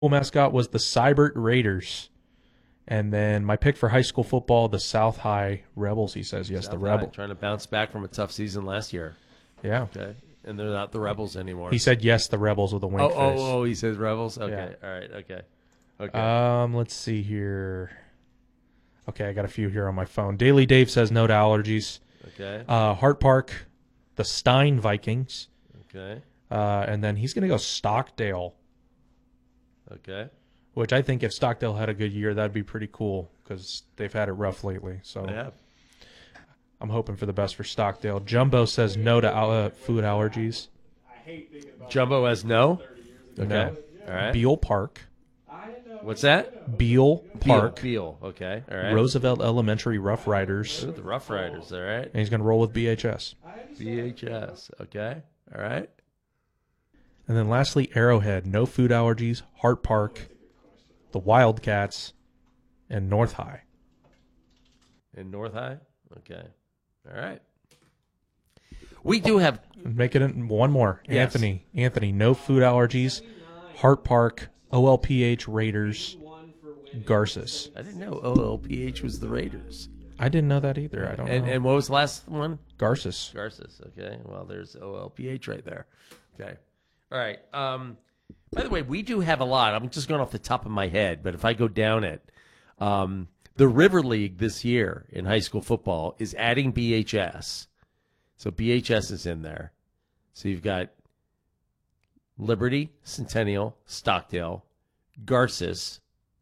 mascot was the Cybert Raiders. And then my pick for high school football, the South High Rebels, he says. Yes, South the High, Rebels. trying to bounce back from a tough season last year. Yeah. Okay. And they're not the Rebels anymore. He said yes, the Rebels with a wink face. He says Rebels? Okay. Yeah. All right. Okay. Let's see here. Okay, I got a few here on my phone. Daily Dave says no to allergies. Okay. Hart Park, the Stein Vikings. Okay. And then he's going to go Stockdale, Okay. which I think if Stockdale had a good year, that'd be pretty cool because they've had it rough lately. So They have. I'm hoping for the best for Stockdale. Jumbo says no to food allergies. Jumbo has no? Okay. No. All right. Beale Park. What's that? Beale Park. Beale. Okay. All right. Roosevelt Elementary Rough Riders. Ooh, the Rough Riders. All right. And he's going to roll with BHS. BHS. Okay. All right. And then lastly, Arrowhead. No food allergies. Hart Park. The Wildcats. And North High. In North High? Okay. All right. We do have. Make it one more. Yes. Anthony. No food allergies. Hart Park. OLPH Raiders. Garces. I didn't know OLPH was the Raiders. I didn't know that either. I don't know. And what was the last one? Garces. Garces. Okay. Well, there's OLPH right there. Okay. All right. By the way, we do have a lot. I'm just going off the top of my head, but if I go down it, the River League this year in high school football is adding BHS. So BHS is in there. So you've got Liberty, Centennial, Stockdale, Garces,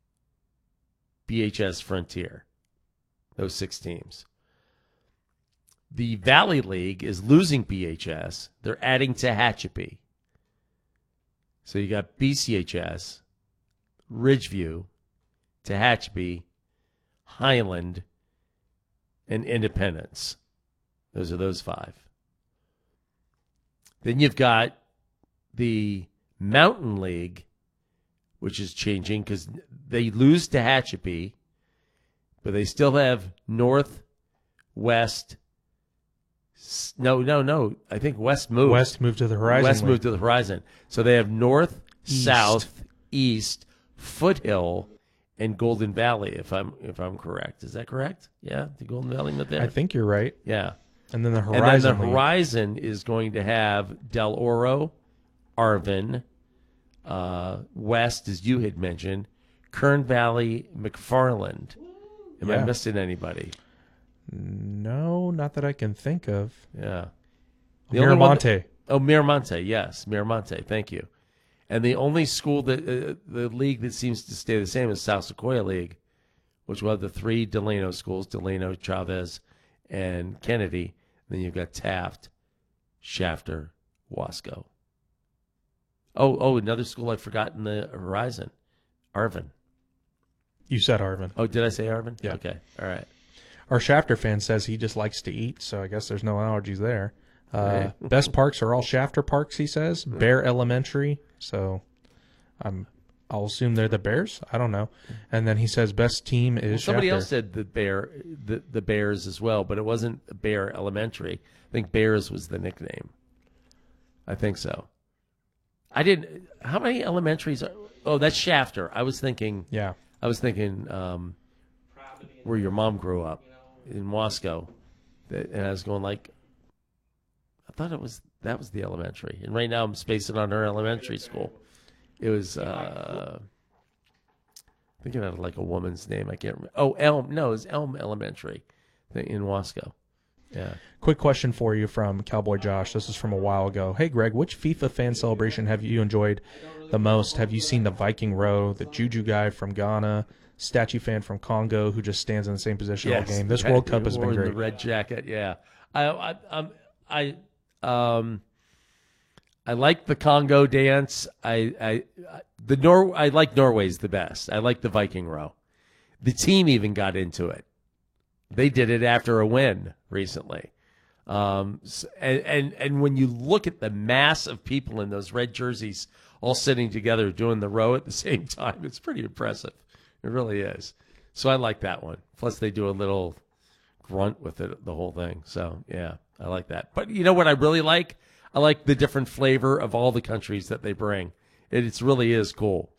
BHS, Frontier. Those 6 teams. The Valley League is losing BHS. They're adding Tehachapi. So you got BCHS, Ridgeview, Tehachapi, Highland, and Independence. Those are those 5. Then you've got the Mountain League, which is changing because they lose Tehachapi, but they still have North, West. No. I think West moved. West moved to the Horizon. West League. moved to the Horizon. So they have North, East. South, East, Foothill, and Golden Valley. If I'm correct, is that correct? Yeah, the Golden Valley moved there. I think you're right. Yeah. And then the And then Horizon. the League. Horizon is going to have Del Oro, Arvin, West, as you had mentioned, Kern Valley, McFarland. Am I Yeah. missing anybody? No, not that I can think of. Yeah. The only one Miramonte. Miramonte, yes. Miramonte, thank you. And the only school that, the league that seems to stay the same is South Sequoia League, which will have the 3 Delano schools, Delano, Chavez, and Kennedy. Then you've got Taft, Shafter, Wasco. Oh, another school I forgot in the Horizon, Arvin. You said Arvin. Oh, did I say Arvin? Yeah. Okay, all right. Our Shafter fan says he just likes to eat, so I guess there's no allergies there. Right. Best parks are all Shafter parks, he says. Bear Elementary, so I'll assume they're the Bears. I don't know. And then he says best team is Somebody Shafter. else said the Bears as well, but it wasn't Bear Elementary. I think Bears was the nickname. I think so. I didn't. How many elementaries are? Oh, that's Shafter. I was thinking. Yeah. Where your mom grew up in Wasco, and I was going like, I thought that was the elementary, and right now I'm spacing on her elementary school. It was thinking of like a woman's name. I can't remember. Oh, Elm. No, it was Elm Elementary in Wasco. Yeah. Quick question for you from Cowboy Josh. This is from a while ago. Hey, Greg, which FIFA fan celebration have you enjoyed the most? Have you seen the Viking row, the Juju guy from Ghana, statue fan from Congo who just stands in the same position all game? This World Cup has been Wore great. The red jacket, yeah. I like the Congo dance. I like Norway's the best. I like the Viking row. The team even got into it. They did it after a win recently. And when you look at the mass of people in those red jerseys all sitting together doing the row at the same time, it's pretty impressive. It really is. So I like that one. Plus they do a little grunt with it, the whole thing. So yeah, I like that. But you know what I really like? I like the different flavor of all the countries that they bring. It really is cool.